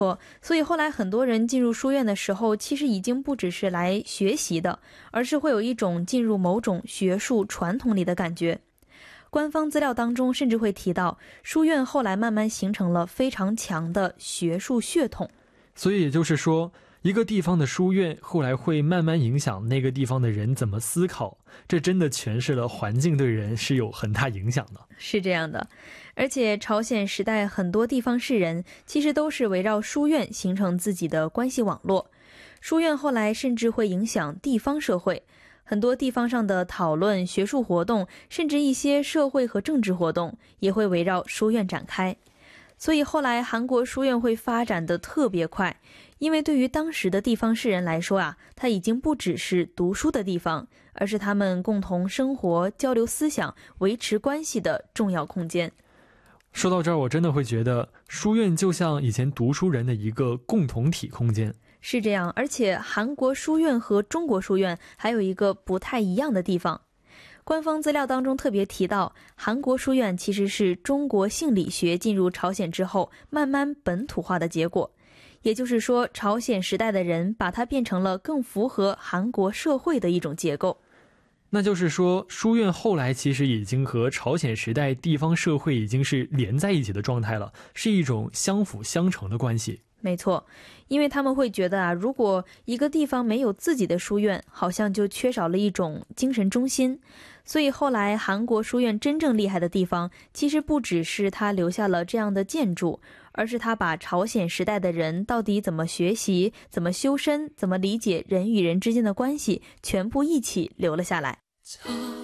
所以后来很多人进入书院的时候，其实已经不只是来学习的，而是会有一种进入某种学术传统里的感觉。官方资料当中甚至会提到，书院后来慢慢形成了非常强的学术血统。 所以也就是说，一个地方的书院后来会慢慢影响那个地方的人怎么思考，这真的诠释了环境对人是有很大影响的。 是这样的，而且朝鲜时代很多地方士人其实都是围绕书院形成自己的关系网络。书院后来甚至会影响地方社会，很多地方上的讨论、学术活动，甚至一些社会和政治活动也会围绕书院展开。所以后来韩国书院会发展得特别快，因为对于当时的地方士人来说啊，它已经不只是读书的地方，而是他们共同生活、交流思想、维持关系的重要空间。 说到这儿，我真的会觉得书院就像以前读书人的一个共同体空间。 是这样，而且韩国书院和中国书院还有一个不太一样的地方。官方资料当中特别提到，韩国书院其实是中国性理学进入朝鲜之后慢慢本土化的结果。也就是说，朝鲜时代的人把它变成了更符合韩国社会的一种结构。 那就是说，书院后来其实已经和朝鲜时代地方社会已经是连在一起的状态了，是一种相辅相成的关系。 没错，因为他们会觉得啊，如果一个地方没有自己的书院，好像就缺少了一种精神中心。所以后来韩国书院真正厉害的地方，其实不只是它留下了这样的建筑，而是它把朝鲜时代的人到底怎么学习、怎么修身、怎么理解人与人之间的关系，全部一起留了下来。